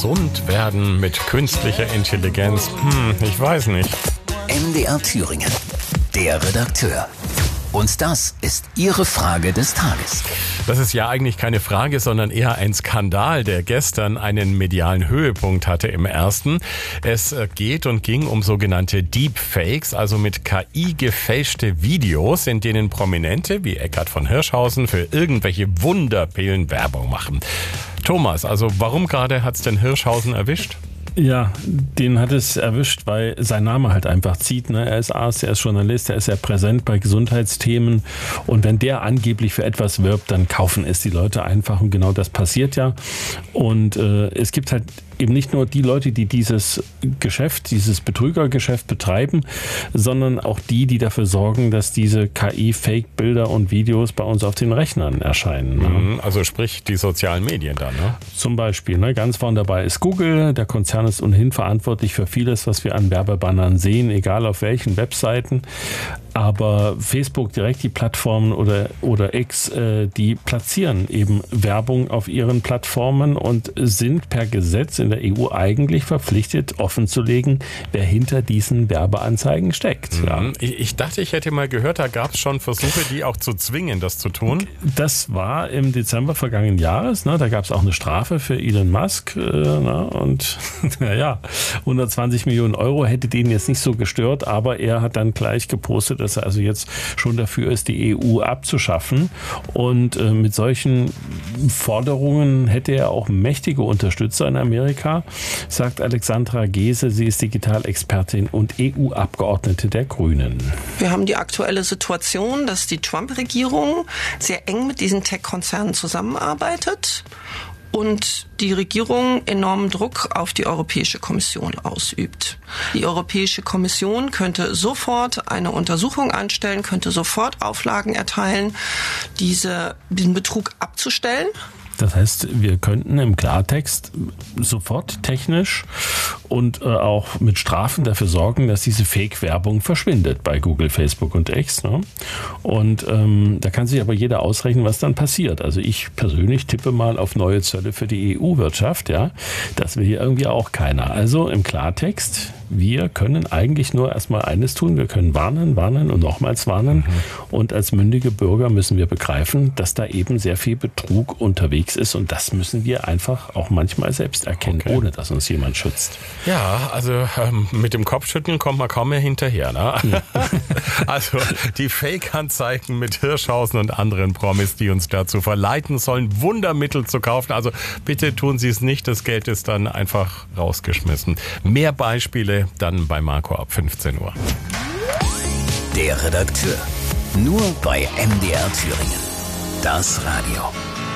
Gesund werden mit künstlicher Intelligenz? Ich weiß nicht. MDR Thüringen, der Redakteur. Und das ist Ihre Frage des Tages. Das ist ja eigentlich keine Frage, sondern eher ein Skandal, der gestern einen medialen Höhepunkt hatte im Ersten. Es geht und ging um sogenannte Deepfakes, also mit KI gefälschte Videos, in denen Prominente wie Eckhard von Hirschhausen für irgendwelche Wunderpillen Werbung machen. Thomas, also warum gerade hat's denn Hirschhausen erwischt? Ja, den hat es erwischt, weil sein Name halt einfach zieht. Ne? Er ist Arzt, er ist Journalist, er ist sehr präsent bei Gesundheitsthemen. Und wenn der angeblich für etwas wirbt, dann kaufen es die Leute einfach. Und genau das passiert ja. Und es gibt halt eben nicht nur die Leute, die dieses Geschäft, dieses Betrügergeschäft betreiben, sondern auch die dafür sorgen, dass diese KI-Fake-Bilder und Videos bei uns auf den Rechnern erscheinen. Ne? Also sprich die sozialen Medien dann, ne? Zum Beispiel, ne? Ganz vorne dabei ist Google. Der Konzern ist ohnehin verantwortlich für vieles, was wir an Werbebannern sehen, egal auf welchen Webseiten. Aber Facebook direkt, die Plattformen oder X, die platzieren eben Werbung auf ihren Plattformen und sind per Gesetz in der EU eigentlich verpflichtet, offenzulegen, wer hinter diesen Werbeanzeigen steckt. Ja. Ich dachte, ich hätte mal gehört, da gab es schon Versuche, die auch zu zwingen, das zu tun. Das war im Dezember vergangenen Jahres. Ne, da gab es auch eine Strafe für Elon Musk. Und naja, 120 Millionen Euro hätte den jetzt nicht so gestört, aber er hat dann gleich gepostet, dass er also jetzt schon dafür ist, die EU abzuschaffen. Und mit solchen Forderungen hätte er auch mächtige Unterstützer in Amerika, sagt Alexandra Gese. Sie ist Digitalexpertin und EU-Abgeordnete der Grünen. Wir haben die aktuelle Situation, dass die Trump-Regierung sehr eng mit diesen Tech-Konzernen zusammenarbeitet und die Regierung enormen Druck auf die Europäische Kommission ausübt. Die Europäische Kommission könnte sofort eine Untersuchung anstellen, könnte sofort Auflagen erteilen, diesen Betrug abzustellen. Das heißt, wir könnten im Klartext sofort technisch und auch mit Strafen dafür sorgen, dass diese Fake-Werbung verschwindet bei Google, Facebook und X. Ne? Und da kann sich aber jeder ausrechnen, was dann passiert. Also ich persönlich tippe mal auf neue Zölle für die EU-Wirtschaft. Ja? Das will hier irgendwie auch keiner. Also im Klartext, wir können eigentlich nur erstmal eines tun. Wir können warnen und nochmals warnen. Und als mündige Bürger müssen wir begreifen, dass da eben sehr viel Betrug unterwegs ist. Und das müssen wir einfach auch manchmal selbst erkennen, ohne dass uns jemand schützt. Ja, also mit dem Kopfschütteln kommt man kaum mehr hinterher. Ne? Ja. Also die Fake-Anzeigen mit Hirschhausen und anderen Promis, die uns dazu verleiten sollen, Wundermittel zu kaufen. Also bitte tun Sie es nicht, das Geld ist dann einfach rausgeschmissen. Mehr Beispiele dann bei Marco ab 15 Uhr. Der Redakteur. Nur bei MDR Thüringen. Das Radio.